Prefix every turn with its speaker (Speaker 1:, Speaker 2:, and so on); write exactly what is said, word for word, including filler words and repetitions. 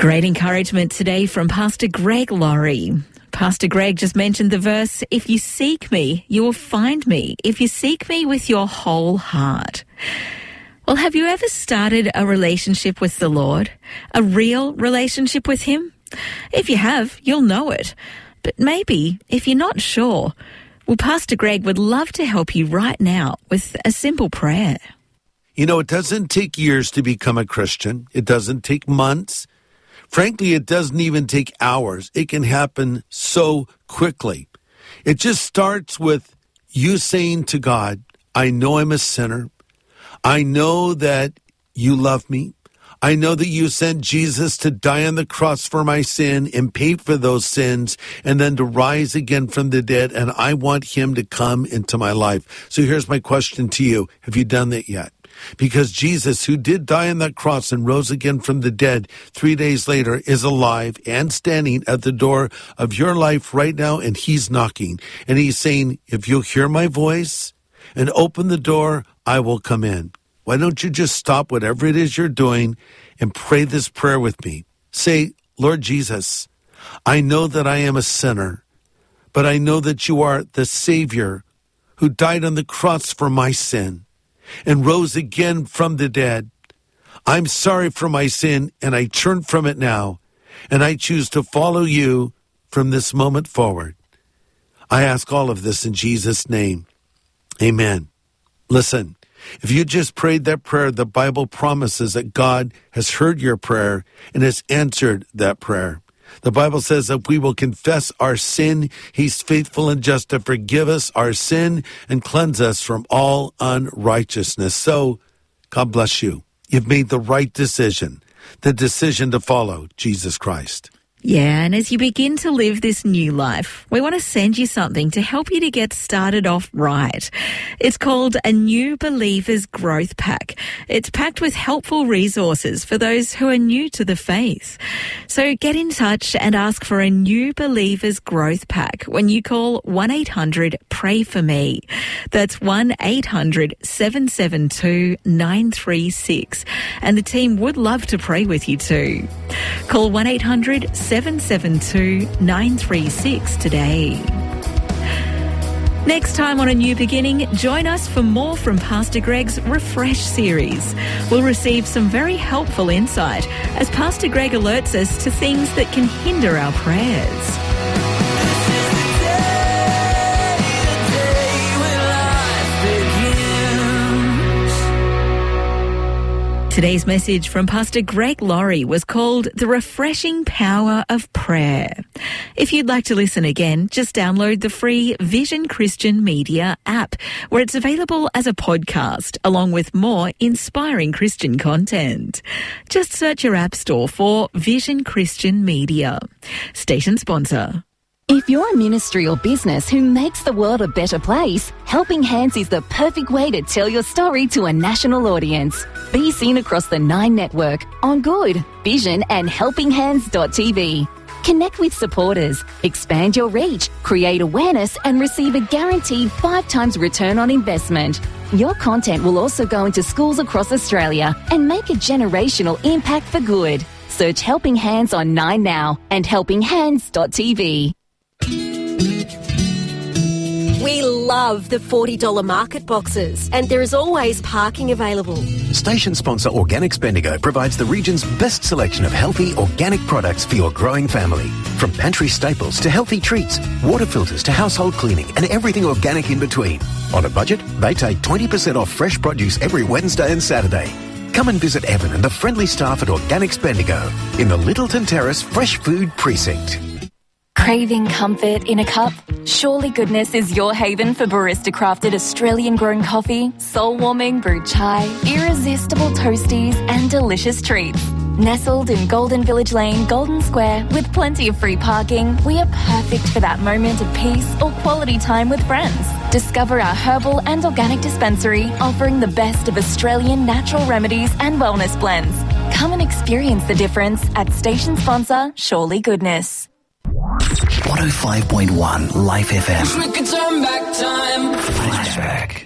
Speaker 1: Great encouragement today from Pastor Greg Laurie. Pastor Greg just mentioned the verse, if you seek me, you will find me, if you seek me with your whole heart. Well, have you ever started a relationship with the Lord? A real relationship with Him? If you have, you'll know it. But maybe, if you're not sure, well, Pastor Greg would love to help you right now with a simple prayer.
Speaker 2: You know, it doesn't take years to become a Christian. It doesn't take months. Frankly, it doesn't even take hours. It can happen so quickly. It just starts with you saying to God, I know I'm a sinner. I know that you love me. I know that you sent Jesus to die on the cross for my sin and pay for those sins and then to rise again from the dead, and I want Him to come into my life. So here's my question to you. Have you done that yet? Because Jesus, who did die on that cross and rose again from the dead three days later, is alive and standing at the door of your life right now, and He's knocking. And He's saying, if you'll hear my voice and open the door, I will come in. Why don't you just stop whatever it is you're doing and pray this prayer with me? Say, Lord Jesus, I know that I am a sinner, but I know that you are the Savior who died on the cross for my sin and rose again from the dead. I'm sorry for my sin, and I turn from it now, and I choose to follow you from this moment forward. I ask all of this in Jesus' name. Amen. Listen, if you just prayed that prayer, the Bible promises that God has heard your prayer and has answered that prayer. The Bible says that we will confess our sin. He's faithful and just to forgive us our sin and cleanse us from all unrighteousness. So, God bless you. You've made the right decision, the decision to follow Jesus Christ.
Speaker 1: Yeah, and as you begin to live this new life, we want to send you something to help you to get started off right. It's called a New Believers Growth Pack. It's packed with helpful resources for those who are new to the faith. So get in touch and ask for a New Believers Growth Pack when you call one eight hundred pray for me. That's one eight hundred seven seven two nine three six. And the team would love to pray with you too. Call one eight hundred seven seven two nine three six today. Next time on A New Beginning, join us for more from Pastor Greg's Refresh series. We'll receive some very helpful insight as Pastor Greg alerts us to things that can hinder our prayers. Today's message from Pastor Greg Laurie was called The Refreshing Power of Prayer. If you'd like to listen again, just download the free Vision Christian Media app, where it's available as a podcast, along with more inspiring Christian content. Just search your app store for Vision Christian Media. Station sponsor.
Speaker 3: If you're a ministry or business who makes the world a better place, Helping Hands is the perfect way to tell your story to a national audience. Be seen across the Nine Network, On Good, Vision and helping hands dot t v. Connect with supporters, expand your reach, create awareness and receive a guaranteed five times return on investment. Your content will also go into schools across Australia and make a generational impact for good. Search Helping Hands on Nine now and helping hands dot t v.
Speaker 4: We love the forty dollars market boxes, and there is always parking available.
Speaker 5: Station sponsor Organics Bendigo provides the region's best selection of healthy, organic products for your growing family. From pantry staples to healthy treats, water filters to household cleaning, and everything organic in between. On a budget, they take twenty percent off fresh produce every Wednesday and Saturday. Come and visit Evan and the friendly staff at Organics Bendigo in the Littleton Terrace Fresh Food Precinct.
Speaker 3: Craving comfort in a cup? Surely Goodness is your haven for barista-crafted Australian-grown coffee, soul-warming brewed chai, irresistible toasties and delicious treats. Nestled in Golden Village Lane, Golden Square, with plenty of free parking, we are perfect for that moment of peace or quality time with friends. Discover our herbal and organic dispensary, offering the best of Australian natural remedies and wellness blends. Come and experience the difference at station sponsor Surely Goodness.
Speaker 6: one oh five point one Life F M.
Speaker 7: Wish we could turn back time.
Speaker 6: Flashback.